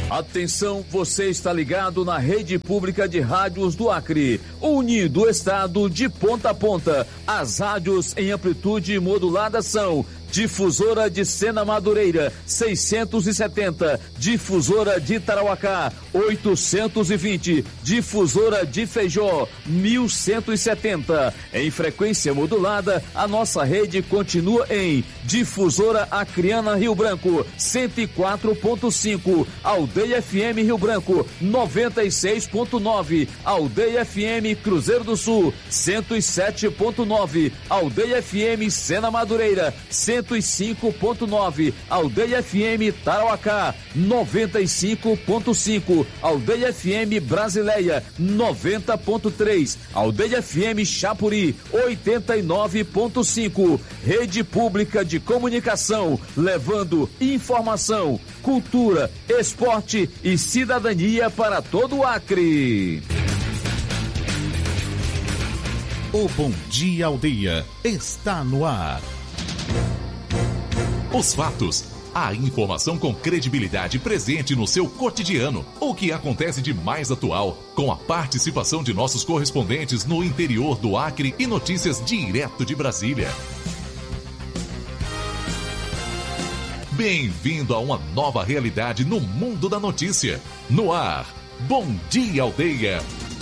Atenção, você está ligado na Rede Pública de Rádios do Acre, unindo o estado de ponta a ponta. As rádios em amplitude modulada são Difusora de Sena Madureira, 670, Difusora de Tarauacá, 820, Difusora de Feijó, 1170. Em frequência modulada, a nossa rede continua em Difusora Acreana Rio Branco, 104.5, Aldeia FM Rio Branco, 96.9, Aldeia FM Cruzeiro do Sul, 107.9, Aldeia FM Sena Madureira, 105.9, Aldeia FM Tarauacá, 95.5, Aldeia FM Brasileia, 90.3, Aldeia FM Chapuri, 89.5, Rede Pública de Comunicação, levando informação, cultura, esporte e cidadania para todo o Acre. O Bom Dia Aldeia está no ar. Os fatos, a informação com credibilidade presente no seu cotidiano. O que acontece de mais atual, com a participação de nossos correspondentes no interior do Acre e notícias direto de Brasília. Bem-vindo a uma nova realidade no mundo da notícia. No ar, Bom Dia Aldeia.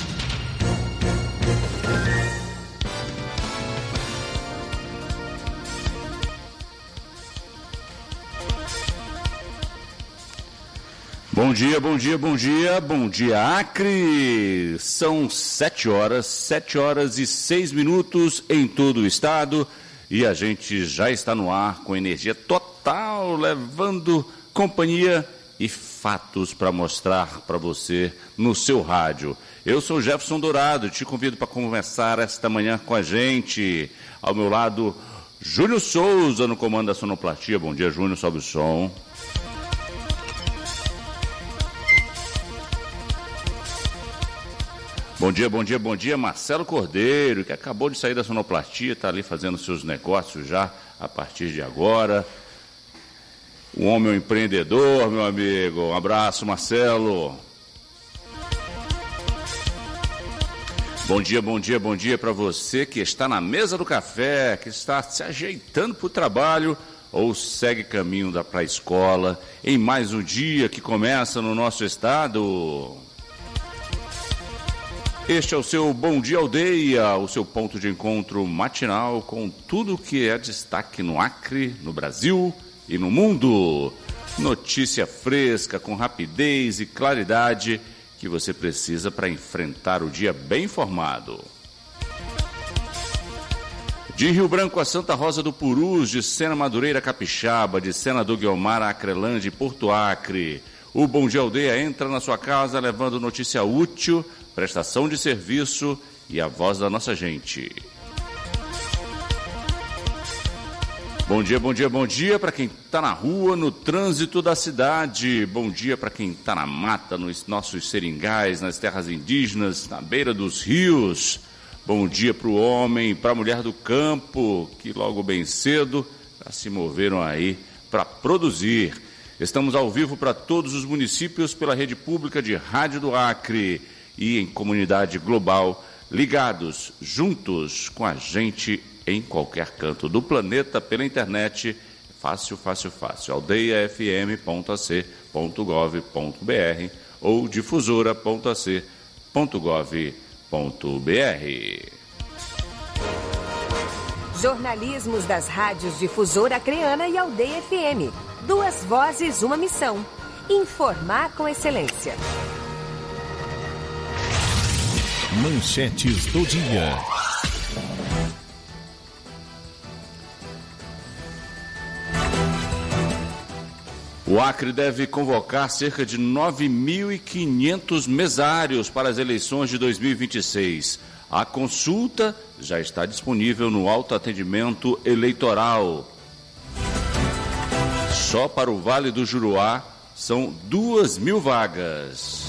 Bom dia, bom dia, bom dia, bom dia Acre, são 7 horas e 6 minutos em todo o estado e a gente já está no ar com energia total, levando companhia e fatos para mostrar para você no seu rádio. Eu sou Jefferson Dourado, te convido para começar esta manhã com a gente. Ao meu lado, Júnior Souza no comando da sonoplastia. Bom dia, Júnior, sobe o som. Bom dia, bom dia, bom dia, Marcelo Cordeiro, que acabou de sair da sonoplastia, está ali fazendo seus negócios já a partir de agora. Um homem empreendedor, meu amigo. Um abraço, Marcelo. Bom dia, bom dia, bom dia para você que está na mesa do café, que está se ajeitando para o trabalho ou segue caminho para a escola em mais um dia que começa no nosso estado. Este é o seu Bom Dia Aldeia, o seu ponto de encontro matinal com tudo que é destaque no Acre, no Brasil e no mundo. Notícia fresca, com rapidez e claridade que você precisa para enfrentar o dia bem informado. De Rio Branco a Santa Rosa do Purus, de Sena Madureira Capixaba, de Sena do Guiomar a Acrelândia e Porto Acre. O Bom Dia Aldeia entra na sua casa levando notícia útil, prestação de serviço e a voz da nossa gente. Bom dia, bom dia, bom dia para quem está na rua, no trânsito da cidade. Bom dia para quem está na mata, nos nossos seringais, nas terras indígenas, na beira dos rios. Bom dia para o homem, para a mulher do campo, que logo bem cedo já se moveram aí para produzir. Estamos ao vivo para todos os municípios pela Rede Pública de Rádio do Acre e em comunidade global, ligados, juntos com a gente em qualquer canto do planeta pela internet. Fácil, fácil, fácil. aldeiafm.ac.gov.br ou difusora.ac.gov.br. Jornalismos das rádios Difusora Acreana e Aldeia FM. 2 vozes, uma missão. Informar com excelência. Manchetes do dia. O Acre deve convocar cerca de 9.500 mesários para as eleições de 2026. A consulta já está disponível no autoatendimento eleitoral. Só para o Vale do Juruá são 2.000 vagas.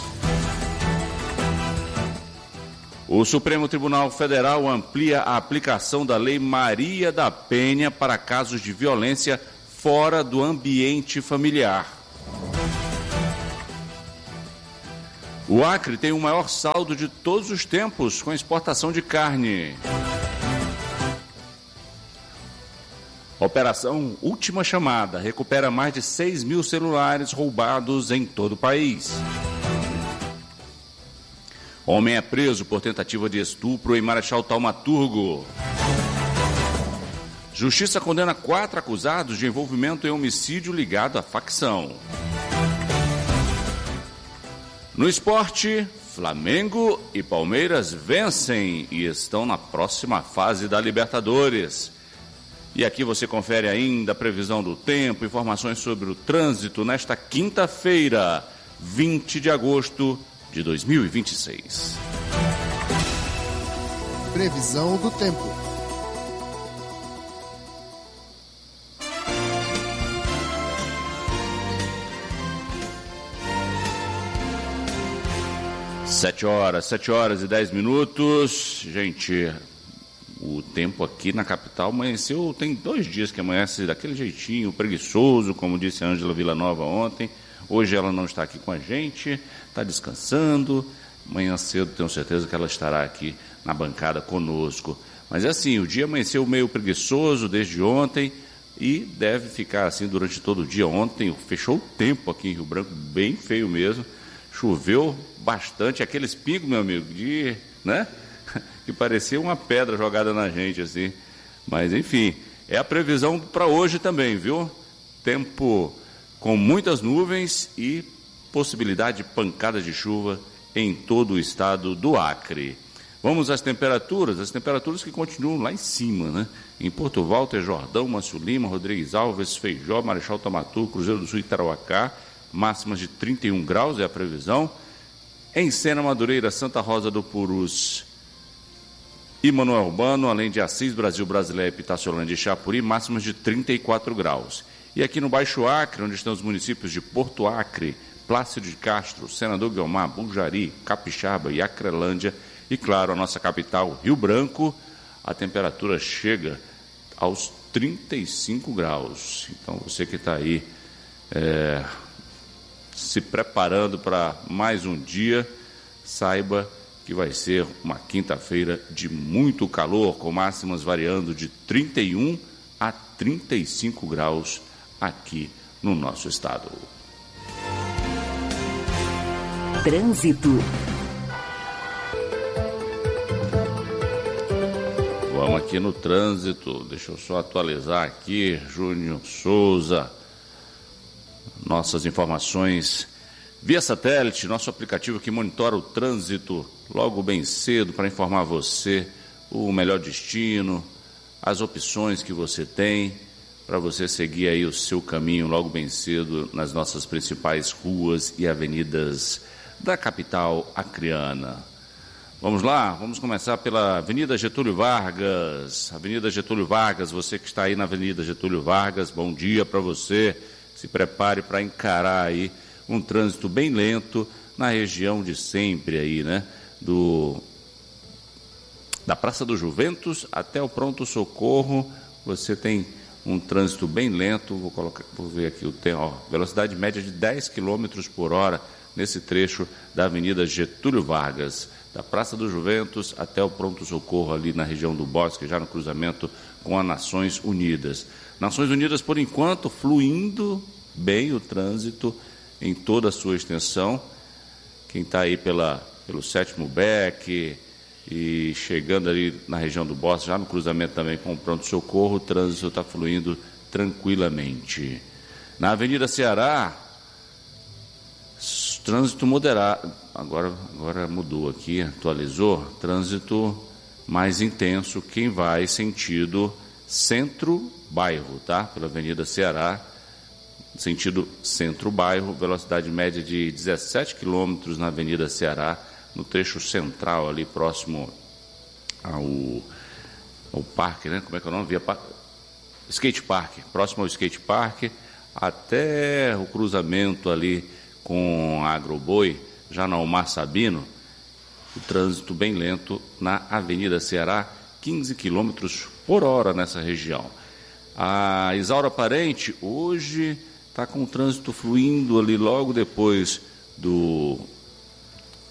O Supremo Tribunal Federal amplia a aplicação da Lei Maria da Penha para casos de violência fora do ambiente familiar. O Acre tem o maior saldo de todos os tempos com exportação de carne. Operação Última Chamada recupera mais de 6 mil celulares roubados em todo o país. Homem é preso por tentativa de estupro em Marechal Thaumaturgo. Justiça condena 4 acusados de envolvimento em homicídio ligado à facção. No esporte, Flamengo e Palmeiras vencem e estão na próxima fase da Libertadores. E aqui você confere ainda a previsão do tempo, informações sobre o trânsito nesta quinta-feira, 20 de agosto de 2026. Previsão do tempo. Sete horas e 10 minutos. Gente, o tempo aqui na capital amanheceu, tem 2 dias que amanhece daquele jeitinho preguiçoso, como disse a Ângela Villanova ontem. Hoje ela não está aqui com a gente, está descansando. Amanhã cedo tenho certeza que ela estará aqui na bancada conosco. Mas é assim, o dia amanheceu meio preguiçoso desde ontem e deve ficar assim durante todo o dia. Ontem fechou o tempo aqui em Rio Branco, bem feio mesmo. Choveu bastante, aqueles pingos, meu amigo, né? Que parecia uma pedra jogada na gente, assim. Mas, enfim, é a previsão para hoje também, viu? Tempo com muitas nuvens e possibilidade de pancada de chuva em todo o estado do Acre. Vamos às temperaturas que continuam lá em cima, né? Em Porto Walter, Jordão, Mâncio Lima, Rodrigues Alves, Feijó, Marechal Thaumaturgo, Cruzeiro do Sul e Tarauacá, máximas de 31 graus é a previsão. Em Sena, Madureira, Santa Rosa do Purus e Manoel Urbano, além de Assis, Brasil Brasileiro, Pitaciolândia e Chapuri, máximas de 34 graus. E aqui no Baixo Acre, onde estão os municípios de Porto Acre, Plácido de Castro, Senador Guiomar, Bujari, Capixaba e Acrelândia, e claro, a nossa capital, Rio Branco, a temperatura chega aos 35 graus. Então, você que está aí se preparando para mais um dia, saiba que vai ser uma quinta-feira de muito calor, com máximas variando de 31 a 35 graus aqui no nosso estado. Trânsito. Vamos aqui no trânsito, deixa eu só atualizar aqui, Júnior Souza, nossas informações via satélite, nosso aplicativo que monitora o trânsito logo bem cedo para informar você o melhor destino, as opções que você tem para você seguir aí o seu caminho logo bem cedo nas nossas principais ruas e avenidas da capital acreana. Vamos lá, vamos começar pela Avenida Getúlio Vargas. Avenida Getúlio Vargas, você que está aí na Avenida Getúlio Vargas, bom dia para você. Se prepare para encarar aí um trânsito bem lento na região de sempre aí, né? Da Praça do Juventus até o Pronto Socorro, você tem um trânsito bem lento. Vou ver aqui o tempo, velocidade média de 10 km por hora nesse trecho da Avenida Getúlio Vargas, da Praça do Juventus até o Pronto Socorro ali na região do Bosque, já no cruzamento com a Nações Unidas. Nações Unidas, por enquanto, fluindo bem o trânsito em toda a sua extensão. Quem está aí pelo 7º Beck e chegando ali na região do Bosque, já no cruzamento também com o Pronto Socorro, o trânsito está fluindo tranquilamente. Na Avenida Ceará, trânsito moderado, agora mudou aqui, atualizou, trânsito mais intenso, quem vai sentido centro-bairro, tá? Pela Avenida Ceará, sentido centro-bairro, velocidade média de 17 km na Avenida Ceará, no trecho central ali próximo ao parque, né? Como é que é o nome? Skate Park, próximo ao Skate Park, até o cruzamento ali com a Agroboi, já na Omar Sabino, o trânsito bem lento na Avenida Ceará, 15 km por hora nessa região. A Isaura Parente hoje está com o trânsito fluindo ali logo depois do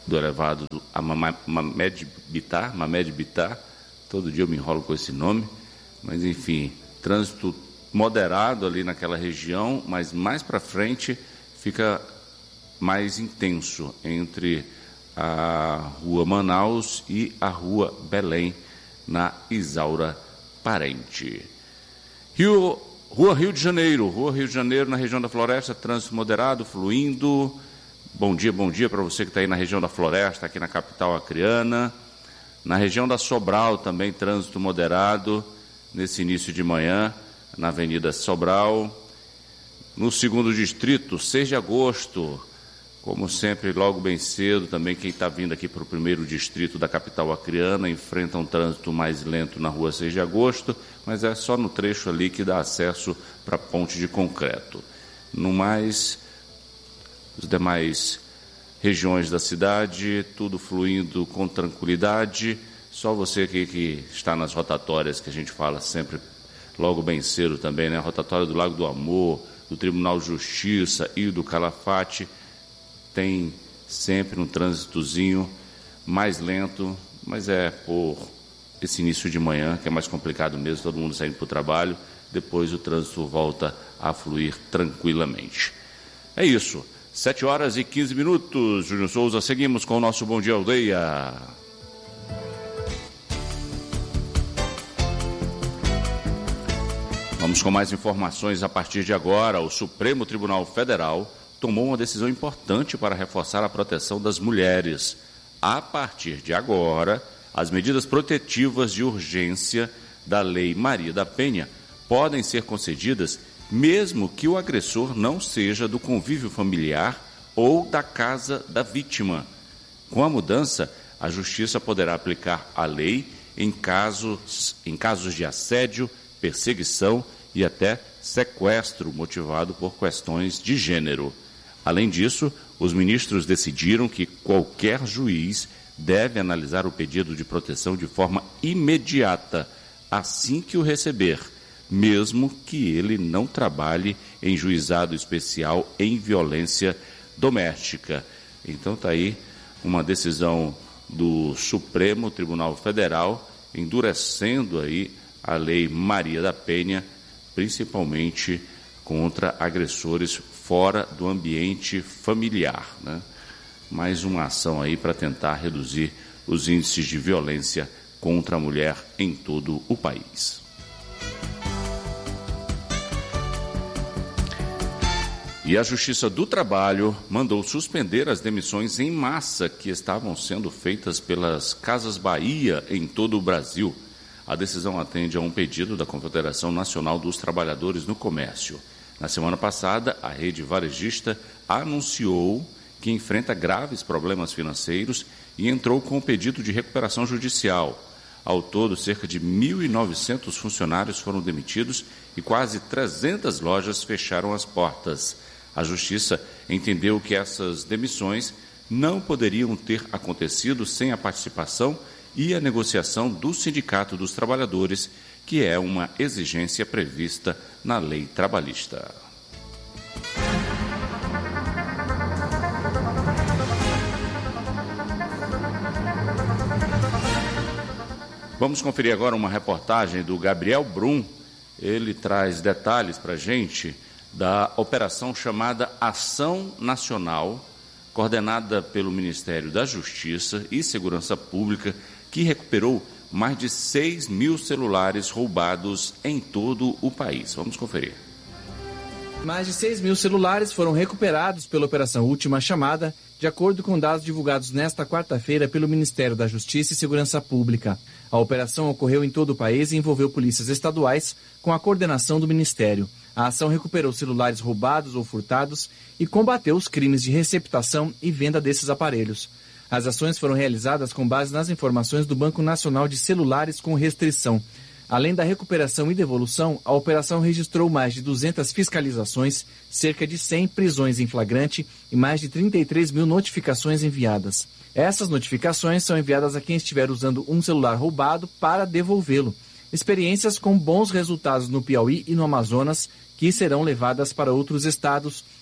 do elevado Mamed Bittar, todo dia eu me enrolo com esse nome, mas enfim, trânsito moderado ali naquela região, mas mais para frente fica mais intenso entre a Rua Manaus e a Rua Belém, na Isaura Parente. Rua Rio de Janeiro, na região da Floresta, trânsito moderado, fluindo. Bom dia para você que está aí na região da Floresta, aqui na capital acreana. Na região da Sobral também trânsito moderado, nesse início de manhã, na Avenida Sobral. No 2º Distrito, 6 de agosto, como sempre, logo bem cedo, também quem está vindo aqui para o 1º Distrito da capital acreana enfrenta um trânsito mais lento na rua 6 de agosto, mas é só no trecho ali que dá acesso para a ponte de concreto. No mais, os demais regiões da cidade, tudo fluindo com tranquilidade. Só você que está nas rotatórias, que a gente fala sempre logo bem cedo também, né? A rotatória do Lago do Amor, do Tribunal de Justiça e do Calafate, tem sempre um trânsitozinho mais lento, mas é por esse início de manhã, que é mais complicado mesmo, todo mundo saindo para o trabalho, depois o trânsito volta a fluir tranquilamente. É isso. 7h15. Júnior Souza, seguimos com o nosso Bom Dia Aldeia. Vamos com mais informações a partir de agora. O Supremo Tribunal Federal tomou uma decisão importante para reforçar a proteção das mulheres. A partir de agora, as medidas protetivas de urgência da Lei Maria da Penha podem ser concedidas mesmo que o agressor não seja do convívio familiar ou da casa da vítima. Com a mudança, a Justiça poderá aplicar a lei em casos de assédio, perseguição e até sequestro motivado por questões de gênero. Além disso, os ministros decidiram que qualquer juiz deve analisar o pedido de proteção de forma imediata, assim que o receber, mesmo que ele não trabalhe em juizado especial em violência doméstica. Então está aí uma decisão do Supremo Tribunal Federal endurecendo aí a Lei Maria da Penha, principalmente contra agressores fora do ambiente familiar, né? Mais uma ação aí para tentar reduzir os índices de violência contra a mulher em todo o país. E a Justiça do Trabalho mandou suspender as demissões em massa que estavam sendo feitas pelas Casas Bahia em todo o Brasil. A decisão atende a um pedido da Confederação Nacional dos Trabalhadores no Comércio. Na semana passada, a rede varejista anunciou que enfrenta graves problemas financeiros e entrou com um pedido de recuperação judicial. Ao todo, cerca de 1.900 funcionários foram demitidos e quase 300 lojas fecharam as portas. A Justiça entendeu que essas demissões não poderiam ter acontecido sem a participação e a negociação do Sindicato dos Trabalhadores, que é uma exigência prevista na lei trabalhista. Vamos conferir agora uma reportagem do Gabriel Brum. Ele traz detalhes para a gente da operação chamada Ação Nacional, coordenada pelo Ministério da Justiça e Segurança Pública, que recuperou mais de 6 mil celulares roubados em todo o país. Vamos conferir. Mais de 6 mil celulares foram recuperados pela Operação Última Chamada, de acordo com dados divulgados nesta quarta-feira pelo Ministério da Justiça e Segurança Pública. A operação ocorreu em todo o país e envolveu polícias estaduais com a coordenação do Ministério. A ação recuperou celulares roubados ou furtados e combateu os crimes de receptação e venda desses aparelhos. As ações foram realizadas com base nas informações do Banco Nacional de Celulares com Restrição. Além da recuperação e devolução, a operação registrou mais de 200 fiscalizações, cerca de 100 prisões em flagrante e mais de 33 mil notificações enviadas. Essas notificações são enviadas a quem estiver usando um celular roubado para devolvê-lo. Experiências com bons resultados no Piauí e no Amazonas, que serão levadas para outros estados,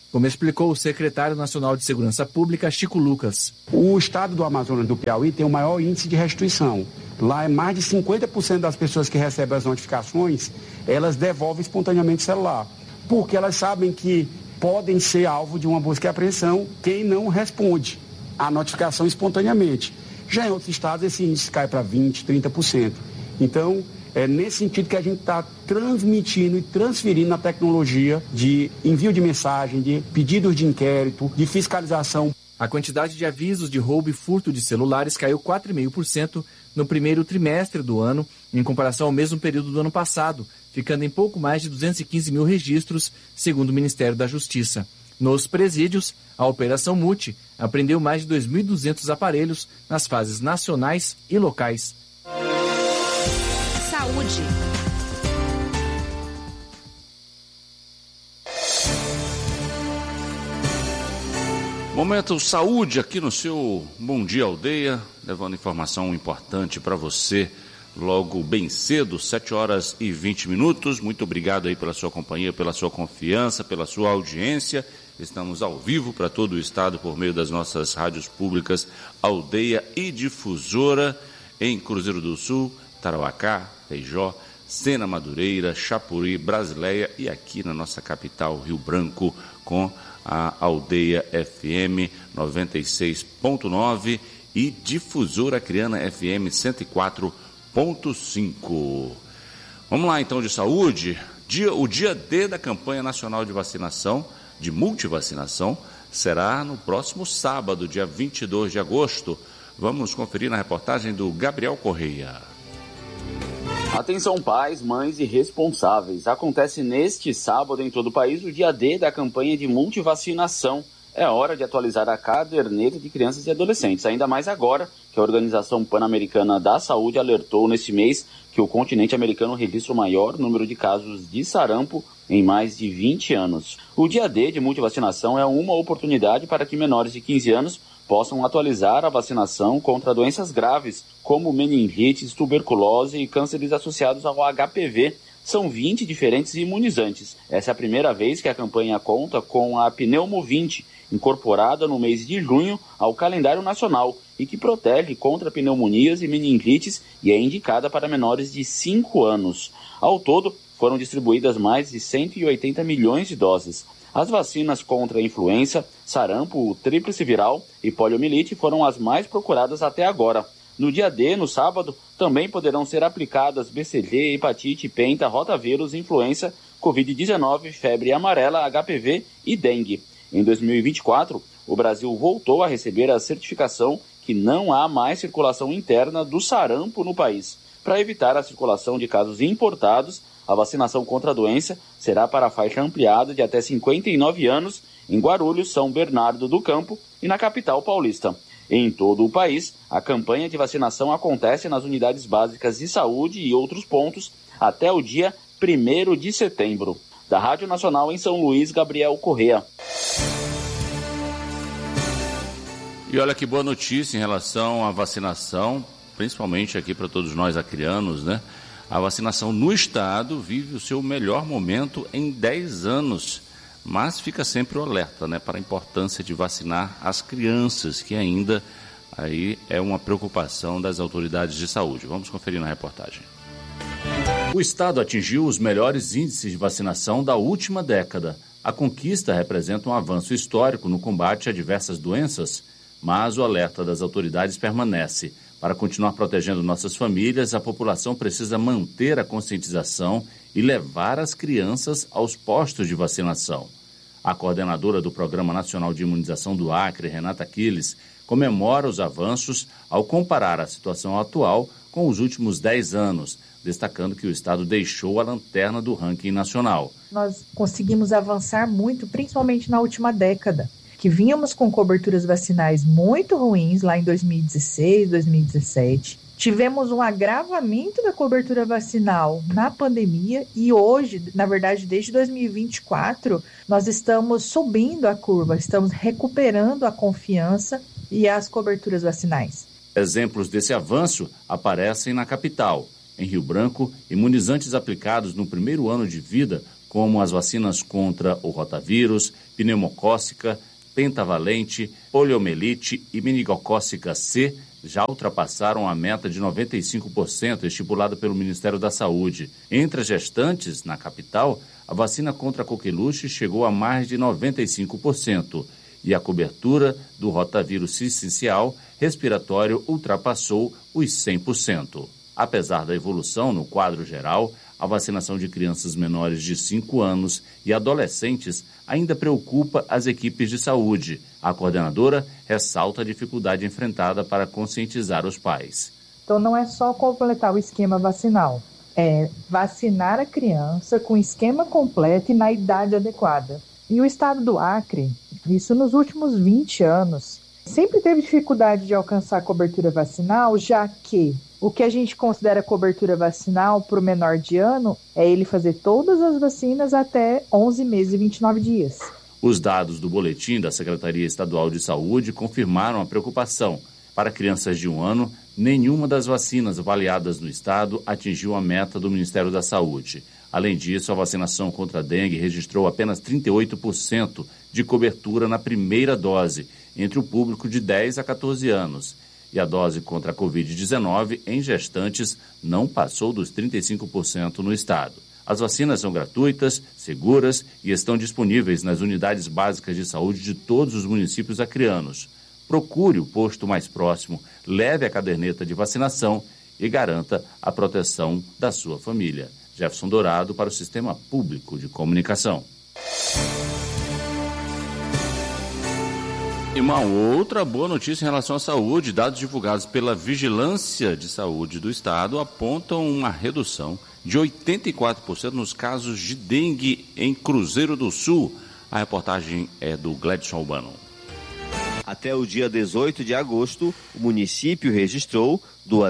como explicou o secretário nacional de Segurança Pública, Chico Lucas. O estado do Amazonas do Piauí tem o maior índice de restituição. Lá é mais de 50% das pessoas que recebem as notificações, elas devolvem espontaneamente o celular, porque elas sabem que podem ser alvo de uma busca e apreensão quem não responde à notificação espontaneamente. Já em outros estados esse índice cai para 20%, 30%. Então, é nesse sentido que a gente está transmitindo e transferindo a tecnologia de envio de mensagem, de pedidos de inquérito, de fiscalização. A quantidade de avisos de roubo e furto de celulares caiu 4,5% no primeiro trimestre do ano, em comparação ao mesmo período do ano passado, ficando em pouco mais de 215 mil registros, segundo o Ministério da Justiça. Nos presídios, a Operação Multi apreendeu mais de 2.200 aparelhos nas fases nacionais e locais. Saúde. Momento saúde aqui no seu Bom Dia Aldeia, levando informação importante para você logo bem cedo, 7h20. Muito obrigado aí pela sua companhia, pela sua confiança, pela sua audiência. Estamos ao vivo para todo o estado por meio das nossas rádios públicas Aldeia e Difusora em Cruzeiro do Sul, Tarauacá, Feijó, Sena Madureira, Chapuri, Brasileia e aqui na nossa capital, Rio Branco, com a Aldeia FM 96.9 e Difusora Acreana FM 104.5. Vamos lá então de saúde. O dia D da campanha nacional de vacinação, de multivacinação, será no próximo sábado, dia 22 de agosto. Vamos conferir na reportagem do Gabriel Correia. Atenção pais, mães e responsáveis. Acontece neste sábado em todo o país o dia D da campanha de multivacinação. É hora de atualizar a caderneta de crianças e adolescentes, ainda mais agora que a Organização Pan-Americana da Saúde alertou neste mês que o continente americano registra o maior número de casos de sarampo em mais de 20 anos. O dia D de multivacinação é uma oportunidade para que menores de 15 anos possam atualizar a vacinação contra doenças graves, como meningites, tuberculose e cânceres associados ao HPV. São 20 diferentes imunizantes. Essa é a primeira vez que a campanha conta com a Pneumo 20, incorporada no mês de junho ao calendário nacional e que protege contra pneumonias e meningites e é indicada para menores de 5 anos. Ao todo, foram distribuídas mais de 180 milhões de doses. As vacinas contra a influenza, sarampo, tríplice viral e poliomielite foram as mais procuradas até agora. No dia D, no sábado, também poderão ser aplicadas BCG, hepatite, penta, rotavírus, influenza, Covid-19, febre amarela, HPV e dengue. Em 2024, o Brasil voltou a receber a certificação que não há mais circulação interna do sarampo no país. Para evitar a circulação de casos importados, a vacinação contra a doença será para a faixa ampliada de até 59 anos em Guarulhos, São Bernardo do Campo e na capital paulista. Em todo o país, a campanha de vacinação acontece nas unidades básicas de saúde e outros pontos até o dia 1º de setembro. Da Rádio Nacional em São Luís, Gabriel Correa. E olha que boa notícia em relação à vacinação, principalmente aqui para todos nós acreanos, né? A vacinação no estado vive o seu melhor momento em 10 anos, mas fica sempre o alerta, né, para a importância de vacinar as crianças, que ainda aí é uma preocupação das autoridades de saúde. Vamos conferir na reportagem. O estado atingiu os melhores índices de vacinação da última década. A conquista representa um avanço histórico no combate a diversas doenças, mas o alerta das autoridades permanece. Para continuar protegendo nossas famílias, a população precisa manter a conscientização e levar as crianças aos postos de vacinação. A coordenadora do Programa Nacional de Imunização do Acre, Renata Quiles, comemora os avanços ao comparar a situação atual com os últimos 10 anos, destacando que o estado deixou a lanterna do ranking nacional. Nós conseguimos avançar muito, principalmente na última década, que vínhamos com coberturas vacinais muito ruins lá em 2016, 2017. Tivemos um agravamento da cobertura vacinal na pandemia e hoje, na verdade, desde 2024, nós estamos subindo a curva, estamos recuperando a confiança e as coberturas vacinais. Exemplos desse avanço aparecem na capital. Em Rio Branco, imunizantes aplicados no primeiro ano de vida como as vacinas contra o rotavírus, pneumocócica, pentavalente, poliomielite e meningocócica C, já ultrapassaram a meta de 95% estipulada pelo Ministério da Saúde. Entre as gestantes, na capital, a vacina contra a coqueluche chegou a mais de 95% e a cobertura do rotavírus sincicial respiratório ultrapassou os 100%. Apesar da evolução no quadro geral, a vacinação de crianças menores de 5 anos e adolescentes ainda preocupa as equipes de saúde. A coordenadora ressalta a dificuldade enfrentada para conscientizar os pais. Então não é só completar o esquema vacinal, é vacinar a criança com esquema completo e na idade adequada. E o estado do Acre, isso nos últimos 20 anos, sempre teve dificuldade de alcançar a cobertura vacinal, já que o que a gente considera cobertura vacinal para o menor de ano é ele fazer todas as vacinas até 11 meses e 29 dias. Os dados do boletim da Secretaria Estadual de Saúde confirmaram a preocupação. Para crianças de 1 ano, nenhuma das vacinas avaliadas no estado atingiu a meta do Ministério da Saúde. Além disso, a vacinação contra a dengue registrou apenas 38% de cobertura na primeira dose, entre o público de 10 a 14 anos. E a dose contra a Covid-19 em gestantes não passou dos 35% no estado. As vacinas são gratuitas, seguras e estão disponíveis nas unidades básicas de saúde de todos os municípios acreanos. Procure o posto mais próximo, leve a caderneta de vacinação e garanta a proteção da sua família. Jefferson Dourado para o Sistema Público de Comunicação. E uma outra boa notícia em relação à saúde, dados divulgados pela Vigilância de Saúde do Estado apontam uma redução de 84% nos casos de dengue em Cruzeiro do Sul. A reportagem é do Gledson Albano. Até o dia 18 de agosto, o município registrou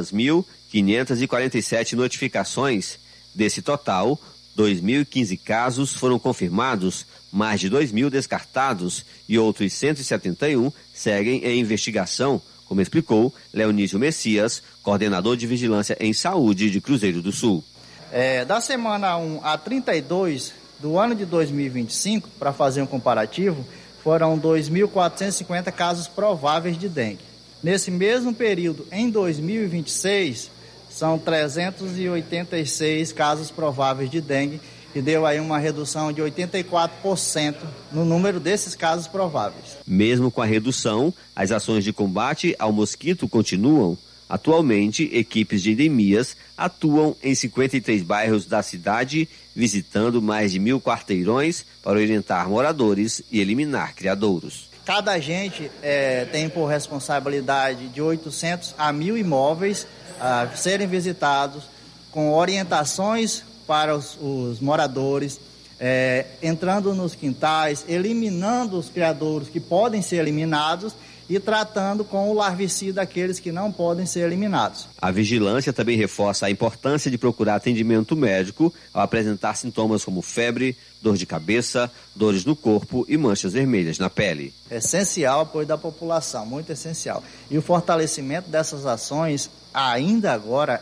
2.547 notificações. Desse total, 2.015 casos foram confirmados, mais de 2.000 descartados e outros 171 seguem em investigação, como explicou Leonísio Messias, coordenador de Vigilância em Saúde de Cruzeiro do Sul. Da semana 1 a 32 do ano de 2025, para fazer um comparativo, foram 2.450 casos prováveis de dengue. Nesse mesmo período, em 2026, são 386 casos prováveis de dengue, que deu aí uma redução de 84% no número desses casos prováveis. Mesmo com a redução, as ações de combate ao mosquito continuam. Atualmente, equipes de endemias atuam em 53 bairros da cidade, visitando mais de 1.000 quarteirões para orientar moradores e eliminar criadouros. Cada agente tem por responsabilidade de 800 a 1.000 imóveis a serem visitados, com orientações para os moradores, entrando nos quintais, eliminando os criadouros que podem ser eliminados e tratando com o larvicida aqueles que não podem ser eliminados. A vigilância também reforça a importância de procurar atendimento médico ao apresentar sintomas como febre, dor de cabeça, dores no corpo e manchas vermelhas na pele. É essencial o apoio da população, muito essencial. E o fortalecimento dessas ações, ainda agora,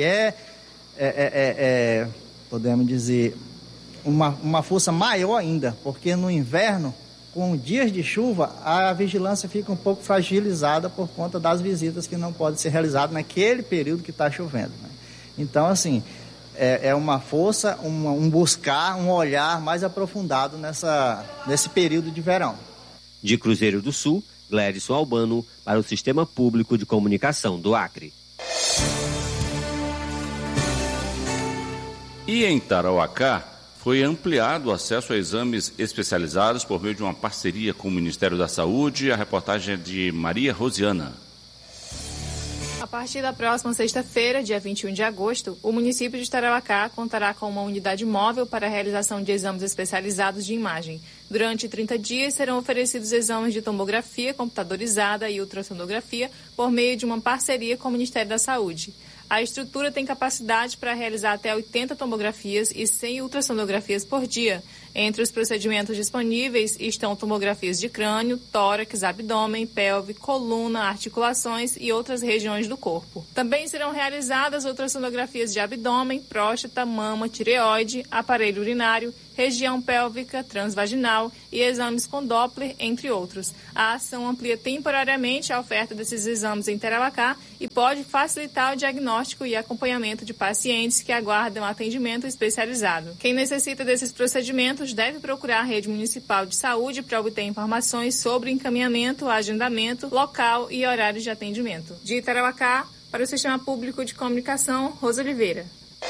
podemos dizer, uma força maior ainda, porque no inverno, com dias de chuva, a vigilância fica um pouco fragilizada por conta das visitas que não podem ser realizadas naquele período que está chovendo, né? Então, assim, é uma força, um buscar, um olhar mais aprofundado nesse período de verão. De Cruzeiro do Sul, Gledson Albano para o Sistema Público de Comunicação do Acre. E em Tarauacá, foi ampliado o acesso a exames especializados por meio de uma parceria com o Ministério da Saúde. A reportagem é de Maria Rosiana. A partir da próxima sexta-feira, dia 21 de agosto, o município de Tarauacá contará com uma unidade móvel para a realização de exames especializados de imagem. Durante 30 dias serão oferecidos exames de tomografia computadorizada e ultrassonografia por meio de uma parceria com o Ministério da Saúde. A estrutura tem capacidade para realizar até 80 tomografias e 100 ultrassonografias por dia, Entre os procedimentos disponíveis estão tomografias de crânio, tórax, abdômen, pelve, coluna, articulações e outras regiões do corpo. Também serão realizadas outras sonografias de abdômen, próstata, mama, tireoide, aparelho urinário, região pélvica, transvaginal e exames com Doppler, entre outros. A ação amplia temporariamente a oferta desses exames em Tarauacá e pode facilitar o diagnóstico e acompanhamento de pacientes que aguardam atendimento especializado. Quem necessita desses procedimentos deve procurar a rede municipal de saúde para obter informações sobre encaminhamento, agendamento, local e horários de atendimento. De Tarauacá, para o Sistema Público de Comunicação, Rosa Oliveira.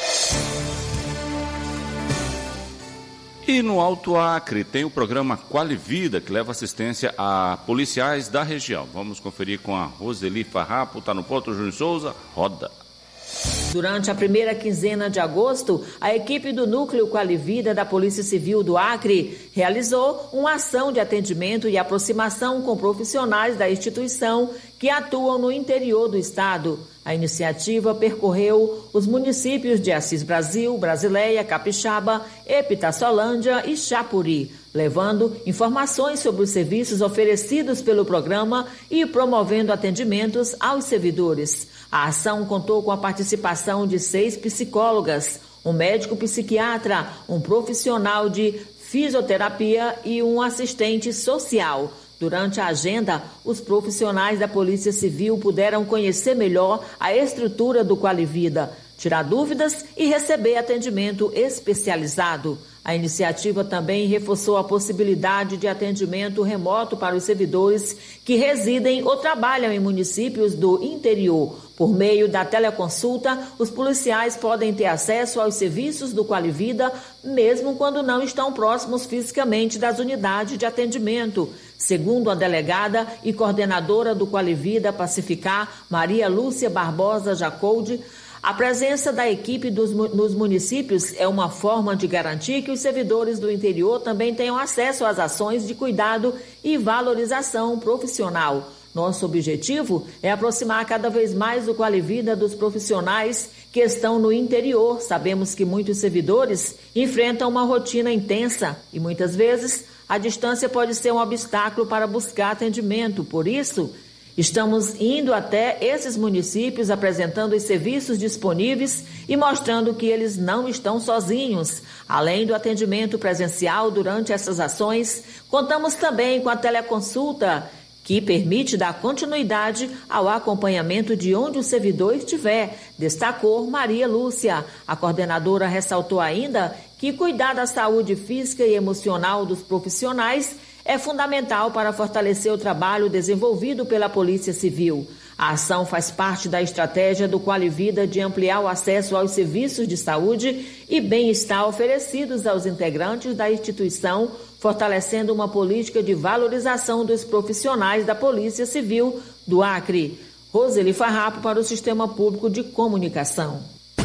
E no Alto Acre tem o programa Qualivida, que leva assistência a policiais da região. Vamos conferir com a Roseli Farrapo, está no ponto, Júnior Souza, roda. Durante a primeira quinzena de agosto, a equipe do Núcleo Qualivida da Polícia Civil do Acre realizou uma ação de atendimento e aproximação com profissionais da instituição que atuam no interior do estado. A iniciativa percorreu os municípios de Assis Brasil, Brasileia, Capixaba, Epitaçolândia e Chapuri, levando informações sobre os serviços oferecidos pelo programa e promovendo atendimentos aos servidores. A ação contou com a participação de 6 psicólogas, um médico psiquiatra, um profissional de fisioterapia e um assistente social. Durante a agenda, os profissionais da Polícia Civil puderam conhecer melhor a estrutura do Qualivida, tirar dúvidas e receber atendimento especializado. A iniciativa também reforçou a possibilidade de atendimento remoto para os servidores que residem ou trabalham em municípios do interior. Por meio da teleconsulta, os policiais podem ter acesso aos serviços do Qualivida, mesmo quando não estão próximos fisicamente das unidades de atendimento. Segundo a delegada e coordenadora do Qualivida Pacificar, Maria Lúcia Barbosa Jacoldi, a presença da equipe nos municípios é uma forma de garantir que os servidores do interior também tenham acesso às ações de cuidado e valorização profissional. Nosso objetivo é aproximar cada vez mais o Qualivida dos profissionais que estão no interior. Sabemos que muitos servidores enfrentam uma rotina intensa e muitas vezes a distância pode ser um obstáculo para buscar atendimento. Por isso, estamos indo até esses municípios apresentando os serviços disponíveis e mostrando que eles não estão sozinhos. Além do atendimento presencial durante essas ações, contamos também com a teleconsulta, que permite dar continuidade ao acompanhamento de onde o servidor estiver, destacou Maria Lúcia. A coordenadora ressaltou ainda que cuidar da saúde física e emocional dos profissionais é fundamental para fortalecer o trabalho desenvolvido pela Polícia Civil. A ação faz parte da estratégia do Qualivida de ampliar o acesso aos serviços de saúde e bem-estar oferecidos aos integrantes da instituição, fortalecendo uma política de valorização dos profissionais da Polícia Civil do Acre. Roseli Farrapo para o Sistema Público de Comunicação.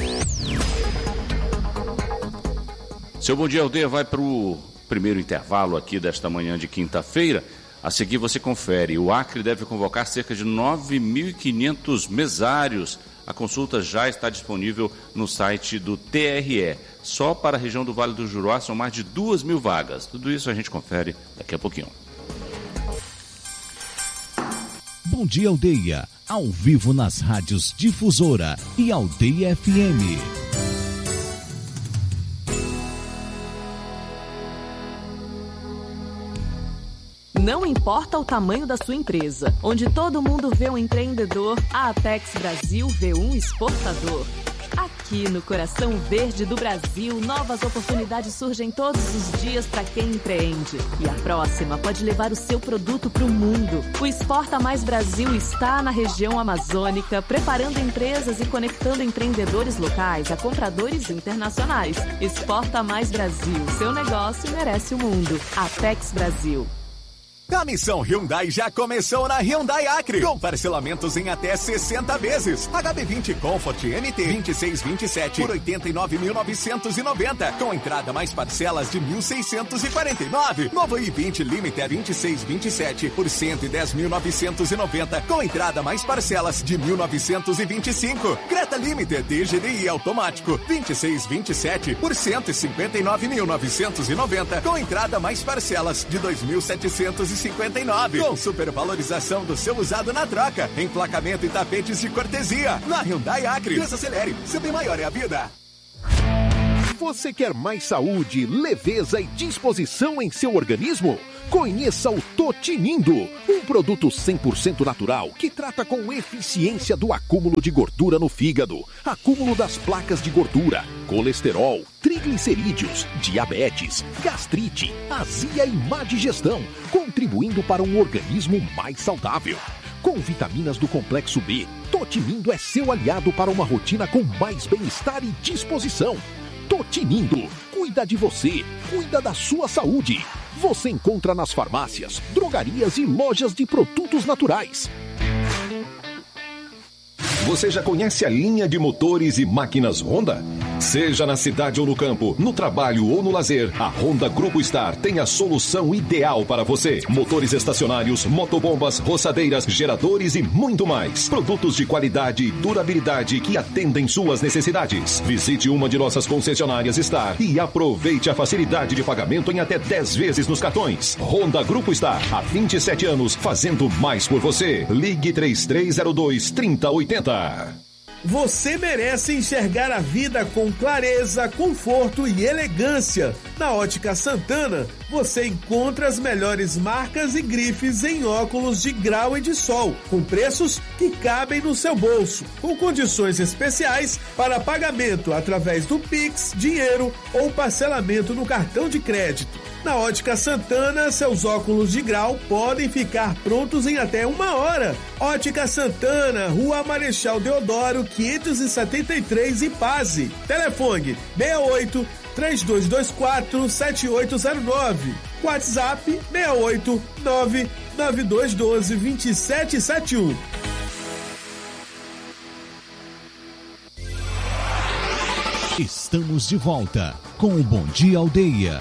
Seu Bom Dia Aldeia vai para o primeiro intervalo aqui desta manhã de quinta-feira. A seguir você confere. O Acre deve convocar cerca de 9.500 mesários. A consulta já está disponível no site do TRE. Só para a região do Vale do Juruá são mais de 2.000 vagas. Tudo isso a gente confere daqui a pouquinho. Bom Dia Aldeia, ao vivo nas rádios Difusora e Aldeia FM. Não importa o tamanho da sua empresa, onde todo mundo vê um empreendedor, a Apex Brasil vê um exportador. Aqui no coração verde do Brasil, novas oportunidades surgem todos os dias para quem empreende. E a próxima pode levar o seu produto para o mundo. O Exporta Mais Brasil está na região amazônica, preparando empresas e conectando empreendedores locais a compradores internacionais. Exporta Mais Brasil, seu negócio merece o mundo. Apex Brasil. A missão Hyundai já começou na Hyundai Acre, com parcelamentos em até 60 vezes. HB20 Comfort MT 2627 por 89.990, com entrada mais parcelas de 1.649. Novo i20 Limiter 2627 por 110.990, com entrada mais parcelas de 1.925. Creta Limiter DGDI automático 2627 por 159.990, com entrada mais parcelas de 2.759. Com supervalorização do seu usado na troca, emplacamento e tapetes de cortesia. Na Hyundai Acre, desacelere, seu bem maior é a vida. Você quer mais saúde, leveza e disposição em seu organismo? Conheça o Totinindo, um produto 100% natural que trata com eficiência do acúmulo de gordura no fígado, acúmulo das placas de gordura, colesterol, triglicerídeos, diabetes, gastrite, azia e má digestão, contribuindo para um organismo mais saudável. Com vitaminas do complexo B, Totinindo é seu aliado para uma rotina com mais bem-estar e disposição. Totinindo, cuida de você, cuida da sua saúde. Você encontra nas farmácias, drogarias e lojas de produtos naturais. Você já conhece a linha de motores e máquinas Honda? Seja na cidade ou no campo, no trabalho ou no lazer, a Honda Grupo Star tem a solução ideal para você. Motores estacionários, motobombas, roçadeiras, geradores e muito mais. Produtos de qualidade e durabilidade que atendem suas necessidades. Visite uma de nossas concessionárias Star e aproveite a facilidade de pagamento em até 10 vezes nos cartões. Honda Grupo Star, há 27 anos, fazendo mais por você. Ligue 3302-3080. Você merece enxergar a vida com clareza, conforto e elegância. Na Ótica Santana, você encontra as melhores marcas e grifes em óculos de grau e de sol, com preços que cabem no seu bolso, com condições especiais para pagamento através do Pix, dinheiro ou parcelamento no cartão de crédito. Na Ótica Santana, seus óculos de grau podem ficar prontos em até 1 hora. Ótica Santana, Rua Marechal Deodoro, 573, Ipase. Telefone 68 3224 7809. WhatsApp 68 99212 2771. Estamos de volta com o Bom Dia Aldeia.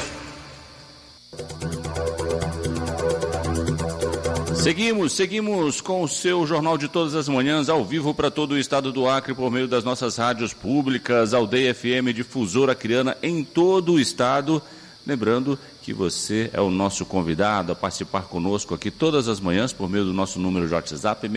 Seguimos com o seu Jornal de Todas as Manhãs, ao vivo para todo o estado do Acre, por meio das nossas rádios públicas, Aldeia FM, Difusora Acreana, em todo o estado. Lembrando que você é o nosso convidado a participar conosco aqui todas as manhãs, por meio do nosso número de WhatsApp,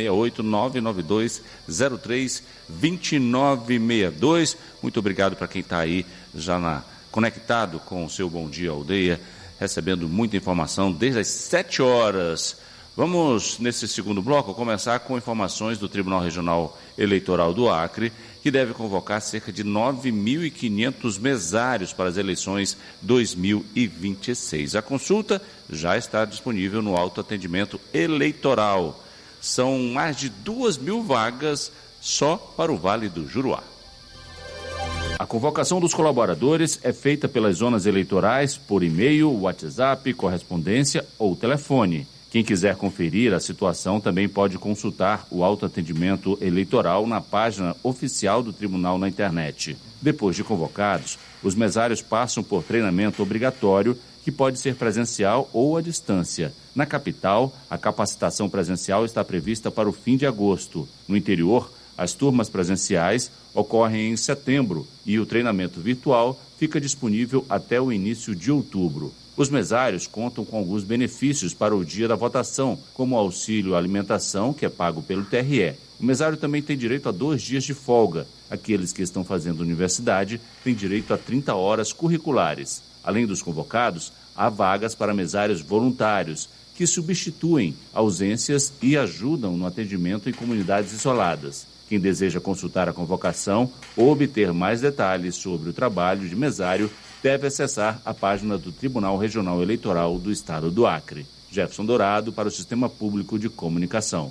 68992032962. Muito obrigado para quem está aí já conectado com o seu Bom Dia Aldeia, recebendo muita informação desde as 7 horas. Vamos, nesse segundo bloco, começar com informações do Tribunal Regional Eleitoral do Acre, que deve convocar cerca de 9.500 mesários para as eleições 2026. A consulta já está disponível no autoatendimento eleitoral. São mais de 2.000 vagas só para o Vale do Juruá. A convocação dos colaboradores é feita pelas zonas eleitorais por e-mail, WhatsApp, correspondência ou telefone. Quem quiser conferir a situação também pode consultar o autoatendimento eleitoral na página oficial do tribunal na internet. Depois de convocados, os mesários passam por treinamento obrigatório, que pode ser presencial ou à distância. Na capital, a capacitação presencial está prevista para o fim de agosto. No interior, as turmas presenciais ocorrem em setembro e o treinamento virtual fica disponível até o início de outubro. Os mesários contam com alguns benefícios para o dia da votação, como o auxílio alimentação, que é pago pelo TRE. O mesário também tem direito a 2 dias de folga. Aqueles que estão fazendo universidade têm direito a 30 horas curriculares. Além dos convocados, há vagas para mesários voluntários, que substituem ausências e ajudam no atendimento em comunidades isoladas. Quem deseja consultar a convocação ou obter mais detalhes sobre o trabalho de mesário deve acessar a página do Tribunal Regional Eleitoral do Estado do Acre. Jefferson Dourado, para o Sistema Público de Comunicação.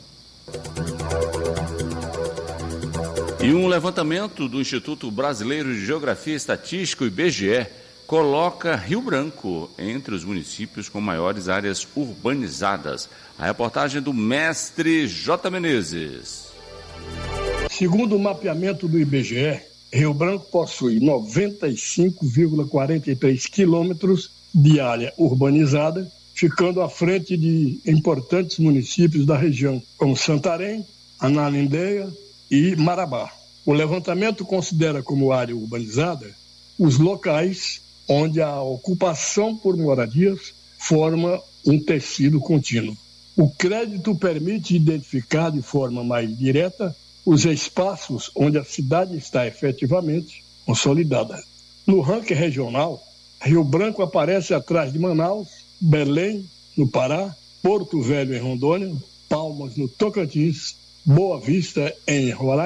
E um levantamento do Instituto Brasileiro de Geografia e Estatística, o IBGE, coloca Rio Branco entre os municípios com maiores áreas urbanizadas. A reportagem do mestre J. Menezes. Segundo o mapeamento do IBGE, Rio Branco possui 95,43 quilômetros de área urbanizada, ficando à frente de importantes municípios da região, como Santarém, Ananindeua e Marabá. O levantamento considera como área urbanizada os locais onde a ocupação por moradias forma um tecido contínuo. O crédito permite identificar de forma mais direta os espaços onde a cidade está efetivamente consolidada. No ranking regional, Rio Branco aparece atrás de Manaus, Belém, no Pará, Porto Velho, em Rondônia, Palmas, no Tocantins, Boa Vista, em Roraima,